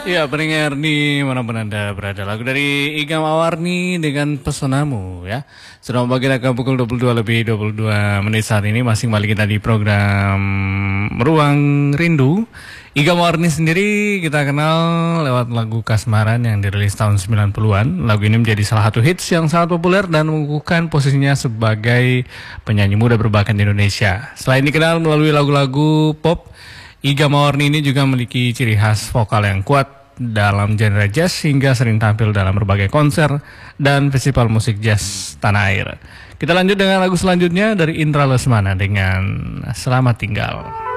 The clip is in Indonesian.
Ya, pendengar nih manapun Anda berada, lagu dari Iga Mawarni dengan Pesonamu ya. Sudah membagi raka pukul 22 lebih 22 menit saat ini, masih kembali kita di program Ruang Rindu. Iga Mawarni sendiri kita kenal lewat lagu Kasmaran yang dirilis tahun 90-an. Lagu ini menjadi salah satu hits yang sangat populer dan mengukuhkan posisinya sebagai penyanyi muda berbakat di Indonesia. Selain dikenal melalui lagu-lagu pop, Iga Mawarni ini juga memiliki ciri khas vokal yang kuat dalam genre jazz hingga sering tampil dalam berbagai konser dan festival musik jazz tanah air. Kita lanjut dengan lagu selanjutnya dari Indra Lesmana dengan Selamat Tinggal.